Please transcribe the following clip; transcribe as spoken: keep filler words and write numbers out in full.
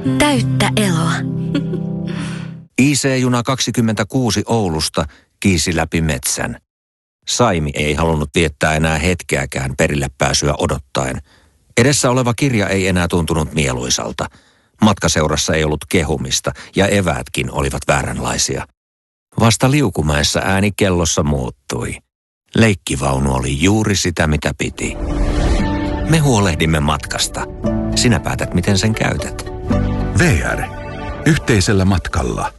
Täyttä eloa. I C-juna kaksikymmentäkuusi Oulusta kiisi läpi metsän. Saimi ei halunnut viettää enää hetkeäkään perille pääsyä odottaen. Edessä oleva kirja ei enää tuntunut mieluisalta. Matkaseurassa ei ollut kehumista ja eväätkin olivat vääränlaisia. Vasta Liukumäessä ääni kellossa muuttui. Leikkivaunu oli juuri sitä, mitä piti. Me huolehdimme matkasta. Sinä päätät, miten sen käytät. V R. Yhteisellä matkalla.